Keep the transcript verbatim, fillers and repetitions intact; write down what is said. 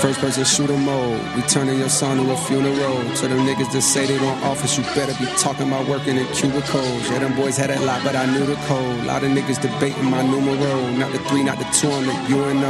First person shooter mode. We turning your son to a funeral. To them niggas that say they want office, you better be talking about working in cubicles. Yeah, them boys had that lot, but I knew the code. A lot of niggas debating my numero. Not the three, not the two, I'm the U N O.